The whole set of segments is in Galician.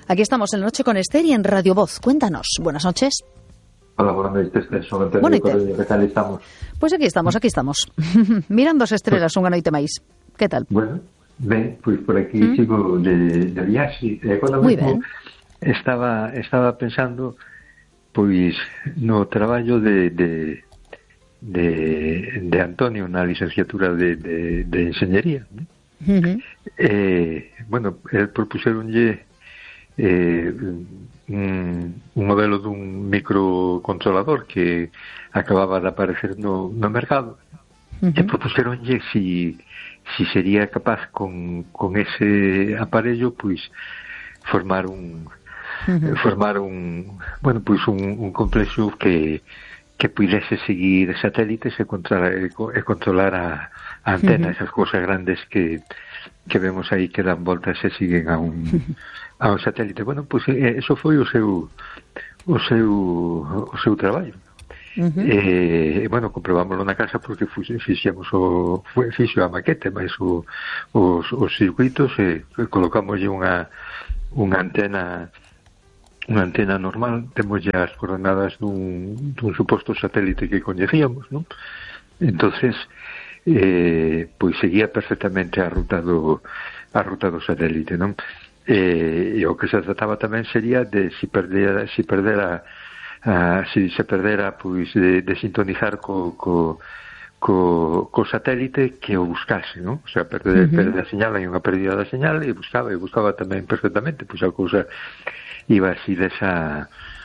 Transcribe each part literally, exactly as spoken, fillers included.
Aquí estamos en Noche con Esther y en Radio Voz. Cuéntanos. Buenas noches. Hola, buenas noches, Esther. Son Antonio de Correia. Que tal estamos? Pois aquí estamos, aquí estamos. Mirando as estrelas unha noite máis. Que tal? Bueno, ben, pois por aquí ¿Mm? sigo de, de viaxe. E agora Muy mesmo ben. estaba, estaba pensando pois no traballo de, de, de, de Antonio na licenciatura de, de, de Enxeñería. Uh-huh. Eh, bueno, el propuxeronlle eh, un, un modelo dun microcontrolador que acababa de aparecer no, no mercado. Uh-huh. E propuxeronlle si, si sería capaz con, con ese aparello pois formar un uh-huh. formar un bueno pois un, un complexo que que pudese seguir satélites e controlar, e controlar a, a antena, uh-huh. esas cousas grandes que que vemos aí que dan voltas e siguen a un a un satélite. Bueno, pois pues, eso foi o seu o seu o seu traballo. Uh-huh. E, bueno, comprobámoslo na casa porque fixemos o fixo a maquete, máis o, os, os circuitos e colocámoslle unha unha antena unha antena normal, temos ya as coordenadas dun, dun suposto satélite que coñecíamos, non? Entonces eh, pois seguía perfectamente a ruta do a ruta do satélite, non? E, e o que se trataba tamén sería de si perdera si perdera a, si se perdera pois de, de sintonizar co, co, co, co satélite que o buscase, non? O sea, perder, uh-huh. perder a señal, hai unha pérdida da señal e buscaba, e buscaba tamén perfectamente, pois a cousa iba así desa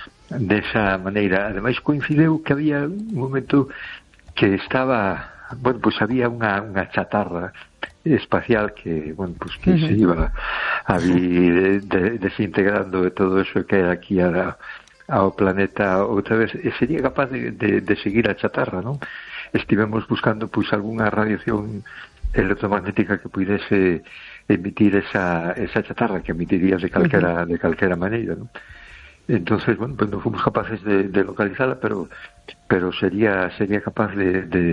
desa maneira. Ademais coincideu que había un momento que estaba, bueno, pois había unha, unha chatarra espacial que, bueno, pues que uh-huh. se iba a ir de, de, desintegrando de todo eso que era aquí a, ao planeta outra vez, e sería capaz de, de, de seguir a chatarra, non? Estivemos buscando pois algunha radiación electromagnética que pudese emitir esa, esa chatarra que emitiría de calquera, uh-huh. de calquera maneira, non? Entonces, bueno, pues non fomos capaces de, de localizarla, pero pero sería sería capaz de, de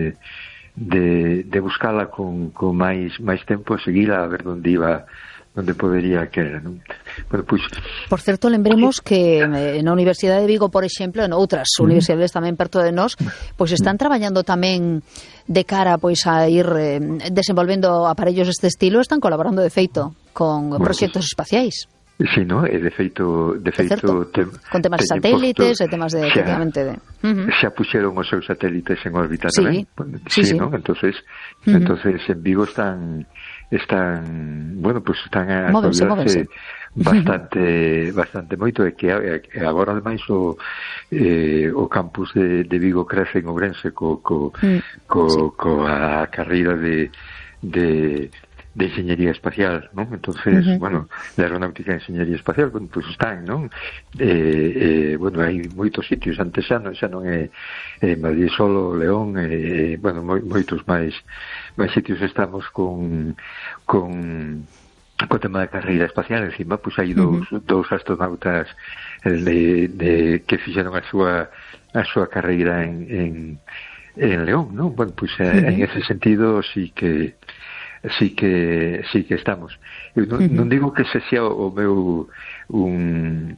de, de buscala con, con máis máis tempo e seguila a ver onde iba, onde podería que era, non? Bueno, pois, por certo, lembremos que eh, na Universidade de Vigo, por exemplo, en outras uh-huh. universidades tamén perto de nós, pois están traballando tamén de cara pois a ir eh, desenvolvendo aparellos deste estilo, están colaborando de feito con bueno, proxectos pues, espaciais. Sí, no, e de feito, de feito te, con temas de satélites e temas de, xa, efectivamente, de uh-huh. xa puxeron os seus satélites en órbita sí, tamén. sí, sí, sí. ¿No? Entonces, uh-huh. entonces en Vigo están están, bueno, pues están a actualizarse bastante bastante moito, e que e agora ademais o eh, o campus de, de Vigo crece en Ourense co co, mm. co, sí. co a carreira de de de enxeñería espacial, non? Entonces, uh-huh. bueno, de aeronáutica e enxeñería espacial, bueno, pois pues están, non? Eh, eh, bueno, hai moitos sitios, antes xa non, xa non é eh, Madrid solo, León, eh, bueno, moi, moitos máis máis sitios estamos con con co tema da carreira espacial. Encima, pois pues, hai dous, uh-huh. dous astronautas de, de, que fixeron a súa a súa carreira en, en, en León, non? Bueno, pois pues, uh-huh. en ese sentido sí que sí que sí que estamos. Eu non, uh-huh. non digo que se sea o meu un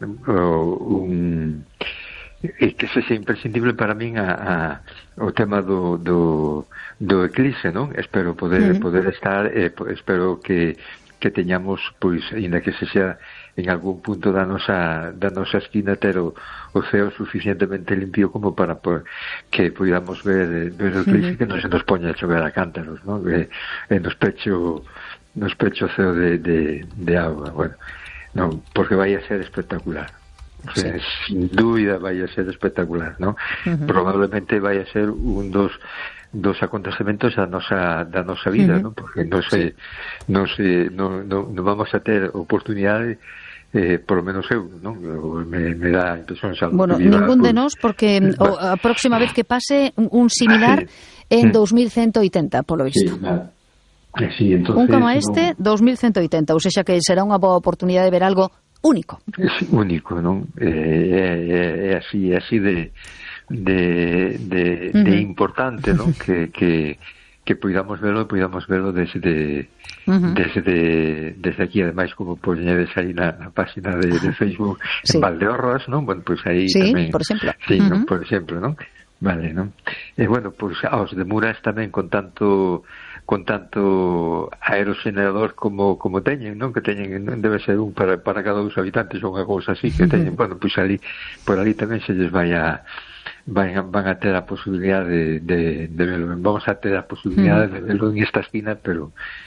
un e que se sea imprescindible para min a, a o tema do do do eclipse, non? Espero poder uh-huh. poder estar, eh, espero que que teñamos, pois, ainda que se sea en algún punto da nosa da nosa esquina, ter o, o ceo suficientemente limpio como para por, que podamos ver, ver o eclipse, uh-huh. que non se nos poña a chover a cántaros, non? E, e nos pecho nos pecho o ceo de, de, de auga, bueno, non, porque vai a ser espectacular. O sea, sí. Sin dúbida vai a ser espectacular, non? Uh-huh. Probablemente vai a ser un dos dos acontecementos da nosa da nosa vida, uh-huh. non? Porque non se non se non, non, non vamos a ter oportunidade, eh, por lo menos eu, non? Me, me dá impresión xa. Bueno, ningún de nós, porque o, a próxima vez que pase un similar sí. en dos mil ciento oitenta, polo visto. Sí, claro. Sí, entonces, un como este, no... dos mil ciento oitenta, ou seja que será unha boa oportunidade de ver algo único. É único, non? É, é, é así, é así de de, de, uh-huh. de importante, non? Que, que, que podamos velo, podamos velo desde uh-huh. desde desde aquí, ademais como poñedes aí na, na página de, de Facebook sí. en Valdeorras, non? Bueno, pois pues aí sí, tamén, por exemplo. Sí, uh-huh. ¿no? Por exemplo, non? Vale, non? E bueno, pois pues, aos de Muras tamén con tanto con tanto aerogenerador como como teñen, non? Que teñen, non debe ser un para, para cada dos habitantes ou unha cousa así que teñen, uh-huh. bueno, pois pues ali por ali tamén se lles vai a Van, van a ter a posibilidade de, de, de verlo. Vamos a ter a posibilidade mm. de verlo en esta esquina, pero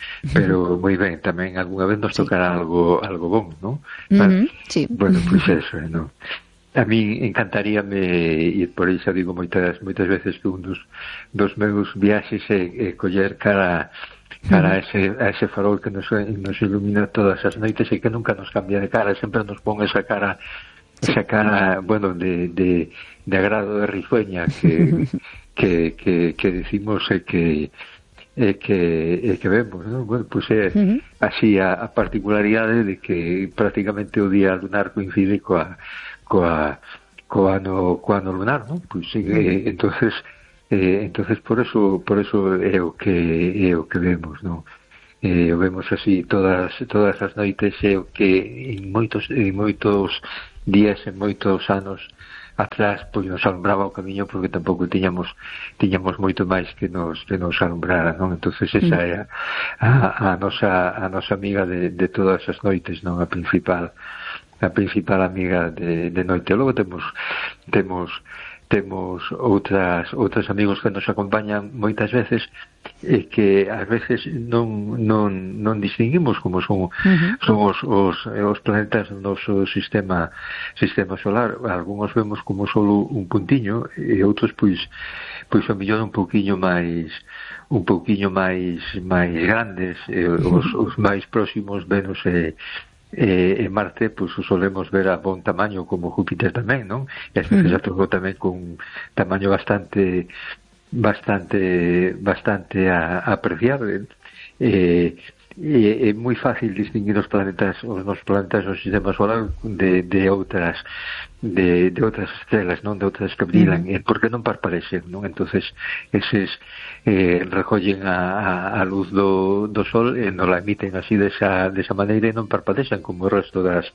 pero moi ben, tamén algunha vez nos tocará sí. algo algo bon, ¿no? Mm-hmm, sí. Bueno, pois pues eso, ¿no? A mí encantaríame, e por iso digo moitas moitas veces que un dos, dos meus viaxes é, é coller cara cara a ese, a ese farol que nos, nos ilumina todas as noites e que nunca nos cambia de cara, sempre nos pon esa cara esa cara, bueno, de, de, de agrado, de risueña que, que, que, que decimos e que e que, e que vemos, ¿no? Bueno, pues é uh-huh. así a, a particularidade de que prácticamente o día lunar coincide coa coa co ano co ano lunar, ¿no? Pues sí, uh-huh. entonces eh, entonces por eso por eso é o que é o que vemos, ¿no? Eh, o vemos así todas todas as noites é o que en moitos en moitos días, en moitos anos atrás, pois nos alumbraba o camiño porque tampouco tiñamos tiñamos moito máis que nos que nos alumbrara, non? Entonces esa é a, a, a nosa a nosa amiga de, de todas as noites, non? A principal a principal amiga de, de noite. Logo temos temos temos outras outros amigos que nos acompañan moitas veces e que ás veces non non non distinguimos como son uh-huh. son os, os os planetas do noso sistema sistema solar. Algúns vemos como solo un puntiño e outros pois pois a mellor un pouquiño máis un pouquiño máis máis grandes, e os os máis próximos Venus e E, e Marte, pois, pues, solemos ver a bon tamaño como Júpiter tamén, non? E a veces uh-huh. atopo tamén con tamaño bastante bastante bastante a, apreciable. E, e é moi fácil distinguir os planetas, os nosos planetas do sistema solar de, de outras de, de outras estrelas, non? De outras que brillan, uh-huh. porque non parparecen, non? Entonces, eses eh, recollen a, a, a luz do, do sol e non la emiten así desa, desa maneira e non parpadexan como o resto das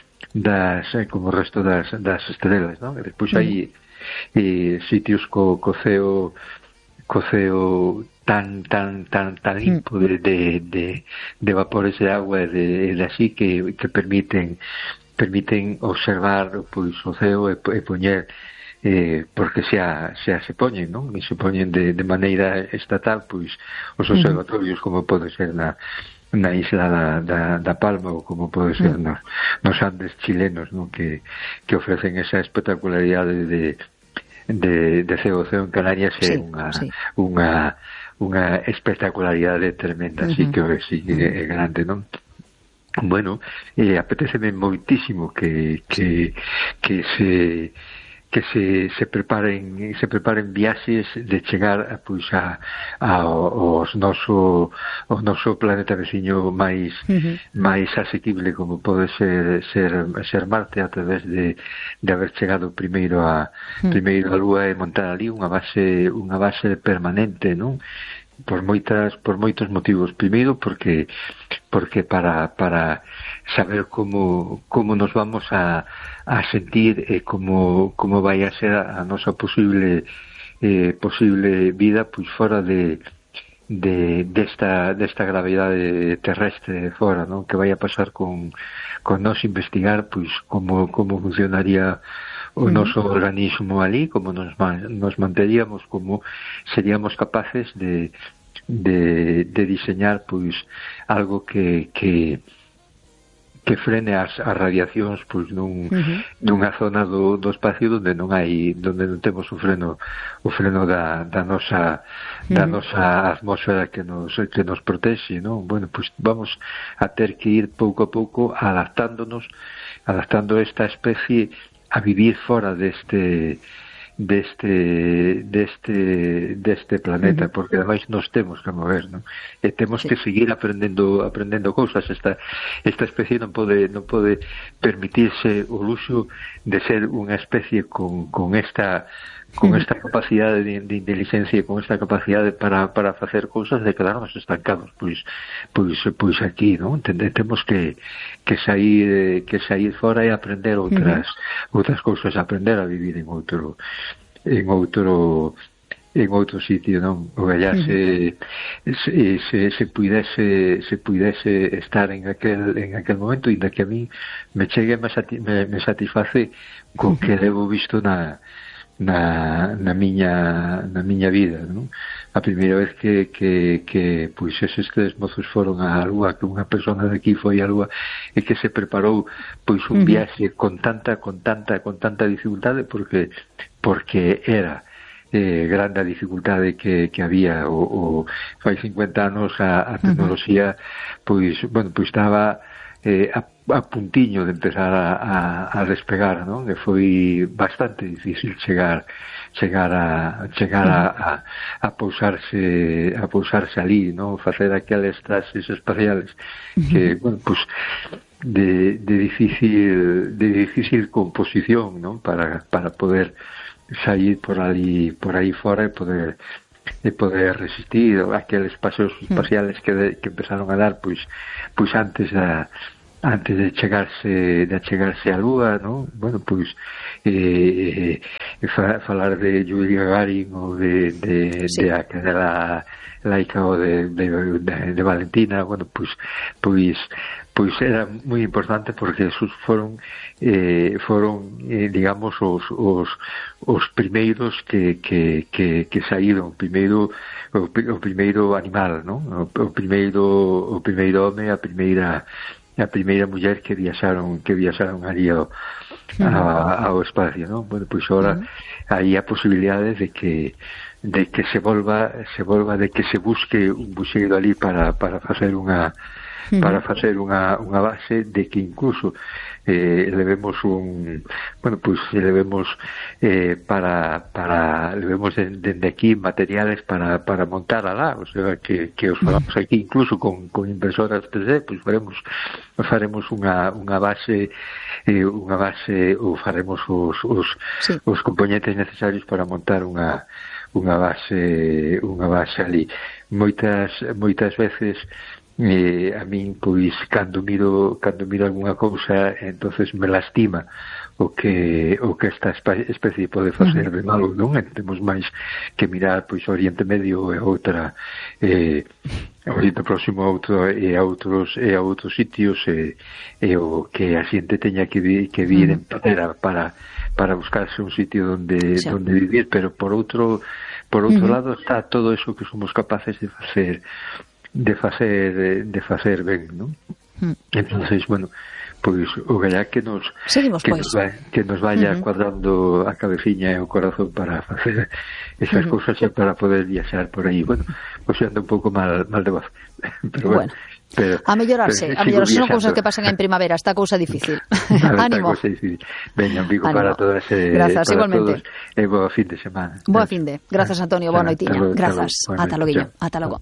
das como o resto das, das estrelas, non? E despois hai eh, sitios co, co ceo co ceo tan tan tan tan limpo de, de, de, de vapores de agua e de, de así que, que permiten permiten observar pois o ceo e, e poñer eh, porque xa, xa se poñen, non? E se poñen de, de maneira estatal pois os observatorios como pode ser na na isla da, da, da Palma ou como pode ser nos, nos Andes chilenos, non? Que, que ofrecen esa espectacularidade de de, de ceo ceo en Canarias é sí, unha sí. unha unha espectacularidade tremenda, uh-huh. así que sí, é, é grande, non? Bueno, eh, apeteceme moitísimo que que que se que se se preparen se preparen viaxes de chegar a pois a, a os noso o noso planeta veciño máis uh-huh. máis asequible como pode ser ser ser Marte a través de de haber chegado primeiro a uh-huh. primeiro a Lúa e montar ali unha base unha base permanente, non? Por moitas por moitos motivos. Primeiro porque porque para para saber como como nos vamos a a sentir e como como vai a ser a, a nosa posible eh, posible vida pois fora de de desta desta gravidade terrestre fora, non? Que vai a pasar con con nos investigar pois como como funcionaría o noso organismo ali, como nos, nos manteríamos, como seríamos capaces de, de, de diseñar pois algo que, que, que frene as, as radiacións pois nun, uh-huh. nunha zona do, do espacio donde non hai donde non temos o freno o freno da, da nosa uh-huh. da nosa atmósfera que nos que nos protexe, non? Bueno, pois vamos a ter que ir pouco a pouco adaptándonos, adaptando esta especie a vivir fora deste deste deste deste planeta, uh-huh. porque ademais nos temos que mover, non? E temos sí. que seguir aprendendo aprendendo cousas. Esta esta especie non pode non pode permitirse o luxo de ser unha especie con con esta con esta capacidade de, de inteligencia e con esta capacidade para, para facer cousas de quedarnos estancados pois pois pois aquí, non? Temos que que sair que sair fora e aprender outras uh-huh. outras cousas, aprender a vivir en outro en outro en outro sitio, non? O gallar se, se, se, se puidese se puidese estar en aquel en aquel momento, inda que a mí me chegue me, sati, me, me satisface co que levo visto na na, na miña na miña vida, non? A primeira vez que, que, que pois eses tres mozos foron á Lúa, que unha persona de aquí foi á Lúa e que se preparou pois un viaxe con tanta con tanta con tanta dificultade porque porque era eh, grande a dificultade que, que había o, o fai cincuenta anos a, a tecnoloxía pois, bueno, pois estaba eh, a, a puntiño de empezar a, a, a despegar, non? E foi bastante difícil chegar chegar a chegar a, a, a pousarse a pousarse ali, non? Facer aqueles traxes espaciales que, bueno, pois de, de difícil de difícil composición, non? Para, para poder sair por ali por aí fora e poder e poder resistir aqueles paseos espaciales que, de, que empezaron a dar pois pois antes da antes de chegarse de chegarse á Lúa, non? Bueno, pois eh, eh, falar de Yuri Gagarin ou de de, sí. de, de, de la laica ou de, de, de, de Valentina, bueno, pois pois pois era moi importante porque esos foron eh, foron eh, digamos os, os os primeiros que, que, que, que saíron primeiro o, o primeiro animal, non? O, o primeiro o primeiro home, a primeira a primeira muller que viaxaron que viaxaron ali ao, a, ao espacio, non? Bueno, pois agora hai a posibilidade de que de que se volva se volva de que se busque un buxeiro ali para para facer unha para facer unha, unha base de que incluso eh, levemos un bueno, pois pues, levemos eh, para, para levemos dende de, de aquí materiales para, para montar alá, o sea, que, que os falamos aquí incluso con, con impresoras tres D, pois pues faremos faremos unha, unha base eh, unha base ou faremos os, os, sí. os componentes necesarios para montar unha unha base unha base ali. Moitas moitas veces Eh, a min, pois, cando miro cando miro algunha cousa, entonces me lastima o que o que esta especie pode facer de malo, non? E temos máis que mirar, pois, o Oriente Medio e outra eh, o Oriente Próximo a outro e a outros e a outros sitios e, e o que a xente teña que vir, que vir en patera para para buscarse un sitio donde sí. donde vivir, pero por outro por outro uh-huh. lado está todo eso que somos capaces de facer de facer de facer ben, non? Mm. Entonces, bueno, pois o gallá que nos Seguimos, que, pues. nos va, que nos vaya uh-huh. cuadrando a cabeciña e o corazón para facer esas uh-huh. cousas e para poder viaxar por aí. Bueno, pois anda un pouco mal mal de voz. Pero bueno, bueno. Pero, a mellorarse, pero, a mellorarse son cousas que pasan en primavera, esta cousa difícil. Ánimo. Veña, un pico para todas eh, Grazas, para igualmente. Todos, e boa fin de semana. Boa fin de. Grazas, Antonio, boa noitiña. Grazas. Ata logo. Ata logo.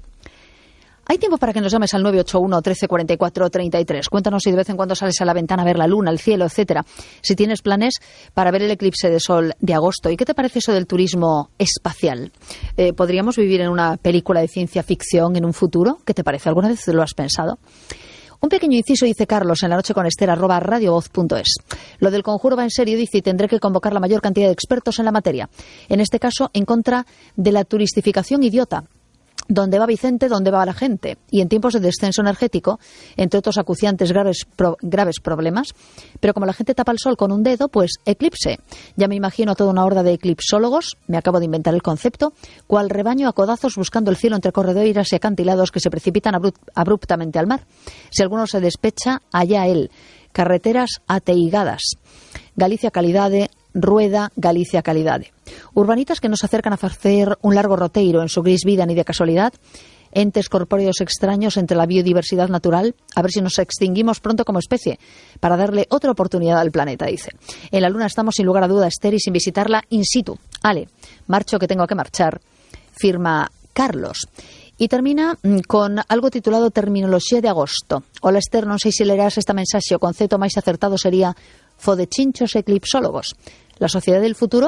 Hay tiempo para que nos llames al nueve ocho uno, trece, cuarenta y cuatro, treinta y tres. Cuéntanos si de vez en cuando sales a la ventana a ver la luna, el cielo, etcétera. Si tienes planes para ver el eclipse de sol de agosto. ¿Y qué te parece eso del turismo espacial? Eh, ¿Podríamos vivir en una película de ciencia ficción en un futuro? ¿Qué te parece? ¿Alguna vez lo has pensado? Un pequeño inciso, dice Carlos, en la noche con Esther, arroba radiovoz punto es. Lo del conjuro va en serio, dice, y tendré que convocar la mayor cantidad de expertos en la materia. En este caso, en contra de la turistificación idiota. ¿Dónde va Vicente? ¿Dónde va la gente? Y en tiempos de descenso energético, entre otros acuciantes graves, pro, graves problemas, pero como la gente tapa el sol con un dedo, pues eclipse. Ya me imagino a toda una horda de eclipsólogos, me acabo de inventar el concepto, cual rebaño a codazos buscando el cielo entre corredores y acantilados que se precipitan abrupt, abruptamente al mar. Si alguno se despecha, allá él. Carreteras ateigadas. Galicia calidade, Rueda, Galicia calidade. Urbanitas que nos acercan a facer un largo roteiro en su gris vida ni de casualidad, entes corpóreos extraños entre la biodiversidad natural, a ver si nos extinguimos pronto como especie, para darle otra oportunidad al planeta, dice. En la Luna estamos sin lugar a duda, Esther, y sin visitarla in situ. Ale, marcho que tengo que marchar, firma Carlos. Y termina con algo titulado Terminoloxía de agosto. Hola, Esther, non sei se lerás esta mensaxe, o concepto máis acertado sería fodechinchos eclipsólogos. La sociedad del futuro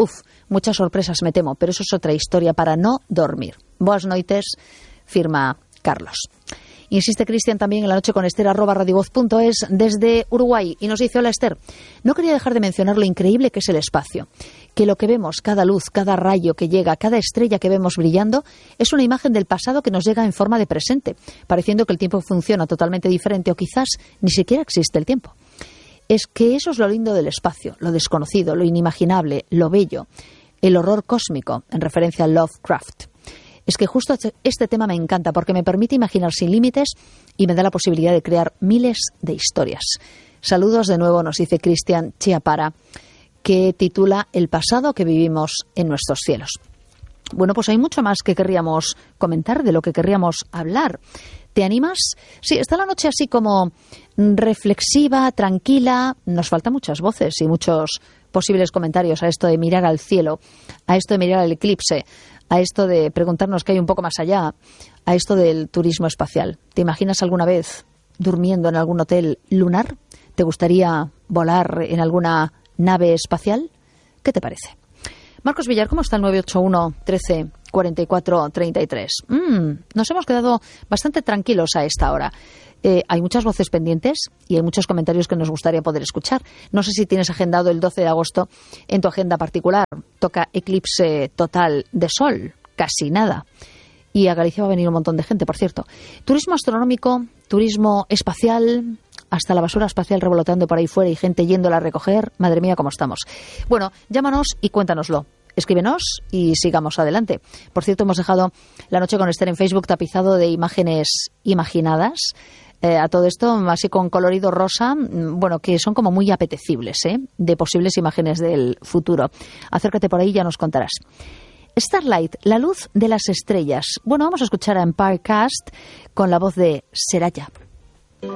Uf, muchas sorpresas me temo, pero eso es otra historia para no dormir. Boas noites, firma Carlos. Insiste Cristian también en la noche con Esther, arroba radiovoz punto es, desde Uruguay. Y nos dice: hola Esther, no quería dejar de mencionar lo increíble que es el espacio. Que lo que vemos, cada luz, cada rayo que llega, cada estrella que vemos brillando, es una imagen del pasado que nos llega en forma de presente, pareciendo que el tiempo funciona totalmente diferente o quizás ni siquiera existe el tiempo. Es que eso es lo lindo del espacio, lo desconocido, lo inimaginable, lo bello, el horror cósmico, en referencia a Lovecraft. Es que justo este tema me encanta porque me permite imaginar sin límites y me da la posibilidad de crear miles de historias. Saludos de nuevo, nos dice Cristian Chiapara, que titula El pasado que vivimos en nuestros cielos. Bueno, pues hay mucho más que querríamos comentar, de lo que querríamos hablar. ¿Te animas? Sí, está la noche así como reflexiva, tranquila. Nos faltan muchas voces y muchos posibles comentarios a esto de mirar al cielo, a esto de mirar al eclipse, a esto de preguntarnos qué hay un poco más allá, a esto del turismo espacial. ¿Te imaginas alguna vez durmiendo en algún hotel lunar? ¿Te gustaría volar en alguna nave espacial? ¿Qué te parece? Marcos Villar, ¿cómo está el nueve ocho uno, trece, cuarenta y cuatro, treinta y tres? Mm, nos hemos quedado bastante tranquilos a esta hora. Eh, hay muchas voces pendientes y hay muchos comentarios que nos gustaría poder escuchar. No sé si tienes agendado el doce de agosto en tu agenda particular. Toca eclipse total de sol, casi nada. Y a Galicia va a venir un montón de gente, por cierto. Turismo astronómico, turismo espacial, hasta la basura espacial revoloteando por ahí fuera y gente yéndola a recoger. Madre mía, cómo estamos. Bueno, llámanos y cuéntanoslo. Escríbenos y sigamos adelante. Por cierto, hemos dejado la noche con Esther en Facebook tapizado de imágenes imaginadas. Eh, a todo esto, así con colorido rosa, bueno, que son como muy apetecibles, ¿eh? De posibles imágenes del futuro. Acércate por ahí y ya nos contarás. Starlight, la luz de las estrellas. Bueno, vamos a escuchar a Empire Cast con la voz de Seraya.